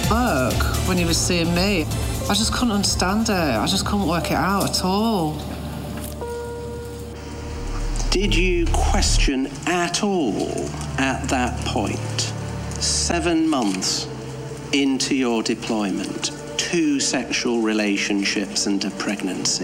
Burke when he was seeing me. I just couldn't understand it. I just couldn't work it out at all. Did you question at all at that point, 7 months into your deployment, 2 sexual relationships and a pregnancy?